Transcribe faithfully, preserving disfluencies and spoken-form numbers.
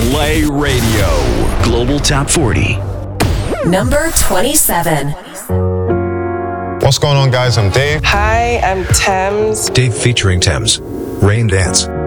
Play Radio. Global Top forty. Number twenty-seven. What's going on, guys? I'm Dave. Hi, I'm Thames. Dave featuring Thames. Rain Dance.